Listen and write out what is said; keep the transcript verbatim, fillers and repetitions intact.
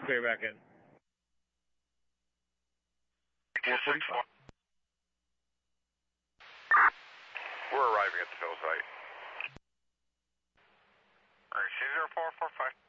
Clear back in. four forty-five. We're arriving at the fill site. Alright, C zero four four five.